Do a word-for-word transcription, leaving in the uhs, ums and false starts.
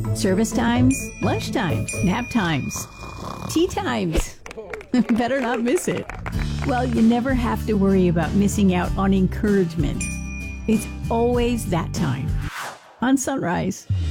Service times, lunch times, nap times, tea times. Better not miss it. Well, you never have to worry about missing out on encouragement. It's always that time on Sunrise.